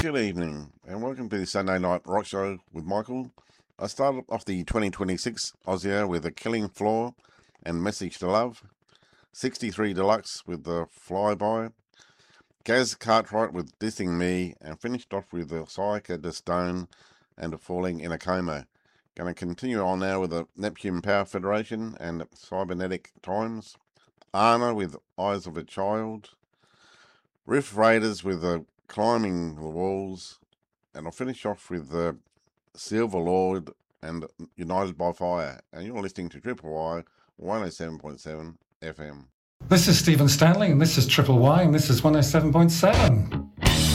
Good evening, and welcome to the Sunday Night Rock Show with Michael. I started off the 2026 Aussie with a Killing Floor and Message to Love, 63 Deluxe with the Flyby, Gaz Cartwright with Dissing Me, and finished off with the Psyche de Stone and a Falling in a Coma. Going to continue on now with the Neptune Power Federation and Cybernetic Times, Anna with Eyes of a Child, Riff Raiders with the Climbing the Walls, and I'll finish off with the Silver Lord and United by Fire. And you're listening to Triple Y 107.7 FM. This is Stephen Stanley, and this is Triple Y, and this is 107.7.